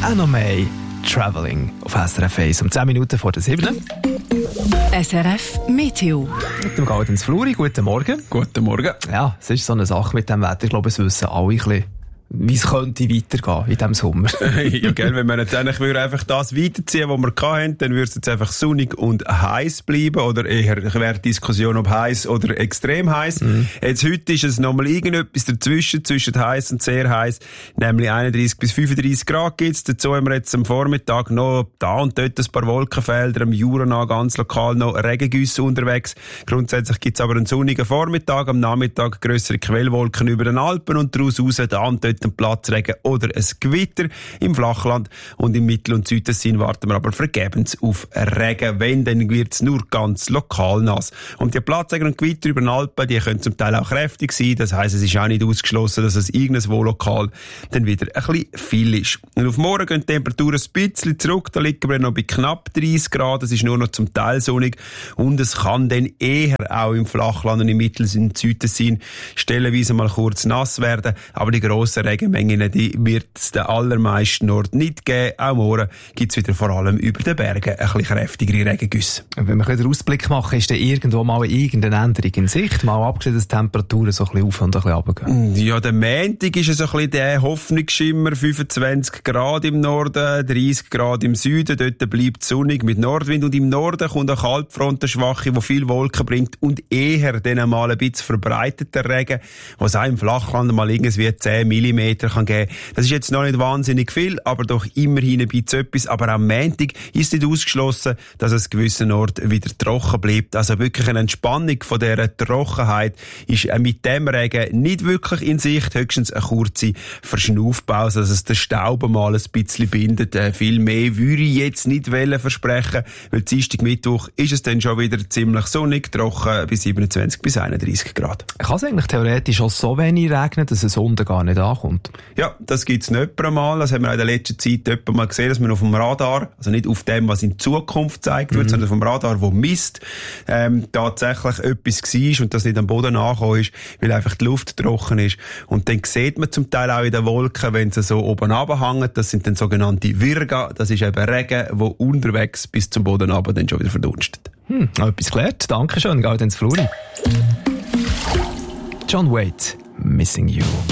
Anna May, Travelling auf SRF 1 um 10 Minuten vor der 7. SRF Meteo. Mit dem Gaudenz Fluri, guten Morgen. Guten Morgen. Ja, es ist so eine Sache mit dem Wetter. Ich glaube, es wissen alle ein bisschen, wie es könnte weitergehen in diesem Sommer. Ja, gell, wenn wir jetzt eigentlich einfach das weiterziehen, was wir hatten, dann würde es jetzt einfach sonnig und heiß bleiben. Oder eher wäre die Diskussion, ob heiß oder extrem heiß. Jetzt heute ist es nochmal irgendetwas dazwischen, zwischen heiß und sehr heiß. Nämlich 31 bis 35 Grad gibt's. Dazu haben wir jetzt am Vormittag noch da und dort ein paar Wolkenfelder, am Jura ganz lokal noch Regengüsse unterwegs. Grundsätzlich gibt's aber einen sonnigen Vormittag, am Nachmittag grössere Quellwolken über den Alpen und daraus raus da und dort ein Platzregen oder ein Gewitter im Flachland, und im Mittel- und Südtessin warten wir aber vergebens auf Regen. Wenn, dann wird es nur ganz lokal nass. Und die Platzregen und Gewitter über den Alpen, die können zum Teil auch kräftig sein. Das heisst, es ist auch nicht ausgeschlossen, dass es irgendwo lokal dann wieder ein bisschen viel ist. Und auf morgen gehen die Temperaturen ein bisschen zurück. Da liegen wir noch bei knapp 30 Grad. Es ist nur noch zum Teil sonnig. Und es kann dann eher auch im Flachland und im Mittel- und Südtessin stellenweise mal kurz nass werden. Aber die grossen Regenmengen, die wird es den allermeisten Orten nicht geben. Auch morgen gibt es wieder vor allem über den Bergen ein bisschen kräftigere Regengüsse. Wenn wir einen Ausblick machen, ist dann irgendwo mal irgendeine Änderung in Sicht? Mal abgesehen, dass die Temperaturen so ein bisschen auf und ein bisschen runtergehen. Ja, der Montag ist so ein bisschen der Hoffnungsschimmer. 25 Grad im Norden, 30 Grad im Süden. Dort bleibt es sonnig mit Nordwind. Und im Norden kommt eine Kaltfront, eine schwache, die viel Wolken bringt und eher dann mal ein bisschen verbreiteter Regen, was auch im Flachland mal irgendwie 10 mm kann geben. Das ist jetzt noch nicht wahnsinnig viel, aber doch immerhin ein bisschen etwas. Aber am Montag ist nicht ausgeschlossen, dass es gewissen Orten wieder trocken bleibt. Also wirklich eine Entspannung von dieser Trockenheit ist mit dem Regen nicht wirklich in Sicht. Höchstens eine kurze Verschnaufpause, dass es den Staub mal ein bisschen bindet. Viel mehr würde ich jetzt nicht versprechen, weil Dienstag, Mittwoch ist es dann schon wieder ziemlich sonnig, trocken bis 27 bis 31 Grad. Kann es eigentlich theoretisch auch so wenig regnen, dass es unten gar nicht ankommt? Ja, das gibt's nicht einmal. Das haben wir in der letzten Zeit etwa mal gesehen, dass man auf dem Radar, also nicht auf dem, was in Zukunft gezeigt wird, sondern auf dem Radar, wo misst, tatsächlich etwas war und das nicht am Boden angekommen ist, weil einfach die Luft trocken ist. Und dann sieht man zum Teil auch in den Wolken, wenn sie so oben runterhängen, das sind dann sogenannte Virga, das ist eben Regen, wo unterwegs bis zum Boden runter dann schon wieder verdunstet. Etwas gelernt. Dankeschön, Gaudenz Fluri. John Waite, Missing You.